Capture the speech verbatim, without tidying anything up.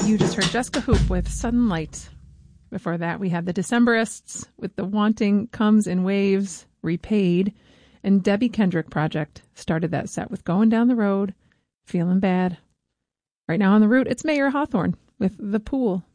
You just heard Jessica Hoop with Sudden Light. Before that, we had the Decemberists with The Wanting Comes in Waves, Repaid, and Debbie Kendrick Project started that set with Going Down the Road, Feeling Bad. Right now on the route, it's Mayer Hawthorne with The Pool.